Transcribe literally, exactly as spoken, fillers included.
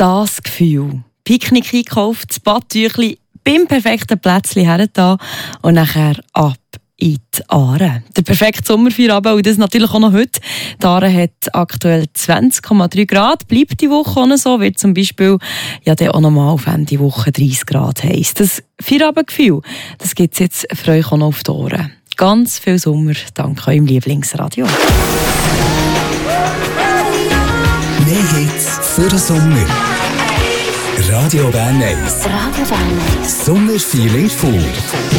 das Gefühl. Picknick einkauft, das Badtüchli beim perfekten Plätzchen hergetan und nachher ab in die Aare. Der perfekte Sommerfeierabend und das natürlich auch noch heute. Die Aare hat aktuell zwanzig Komma drei Grad. Bleibt die Woche auch noch so, wird zum Beispiel ja dann auch noch mal auf Ende Woche dreißig Grad heiß. Das Feierabendgefühl, das gibt es jetzt für euch auch noch auf die Ohren. Ganz viel Sommer, dank eurem Lieblingsradio. Mehr Hits für den Sommer. Radio Bern eins. Radio Bern eins. Sommerfeeling pur.